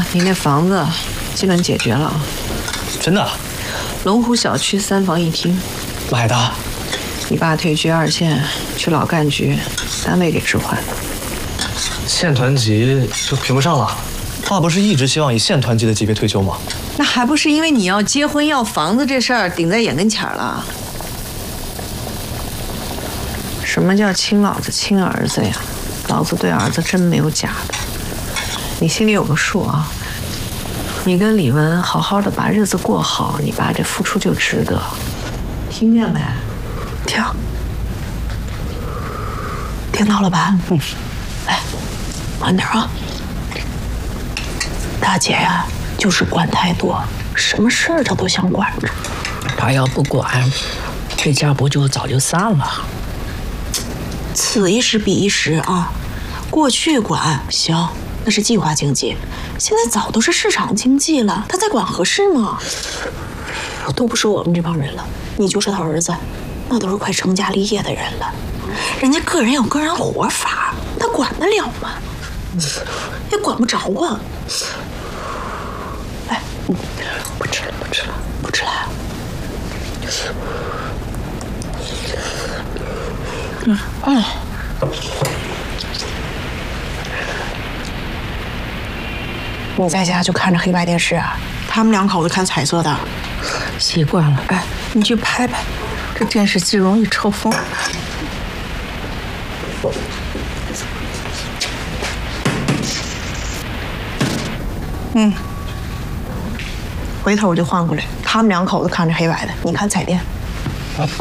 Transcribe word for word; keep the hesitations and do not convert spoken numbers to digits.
你那房子基本解决了啊。 真的？ 龙湖小区三房一厅， 买的。 你爸退居二线，去老干局，单位给置换。 县团级就评不上了。爸不是一直希望以县团级的级别退休吗？ 那还不是因为你要结婚要房子这事儿顶在眼跟前了。什么叫亲老子亲儿子呀？老子对儿子真没有假的，你心里有个数啊。你跟李文好好的把日子过好，你爸这付出就值得，听见没？ 听，听到了吧？嗯。来，慢点啊。大姐呀，就是管太多，什么事儿她都想管着。 她要不管，这家不就早就散了？ 此一时彼一时啊，过去管行，那是计划经济，现在早都是市场经济了，他在管合适吗？都不是我们这帮人了，你就是他儿子，那都是快成家立业的人了，人家个人有个人活法，他管得了吗？也管不着啊。来，不吃了，不吃了，不吃了。嗯嗯。你在家就看着黑白电视啊？他们两口子看彩色的， 习惯了。哎，你去拍拍，这电视机容易抽风。 嗯，回头我就换过来。他们两口子看着黑白的，你看彩电。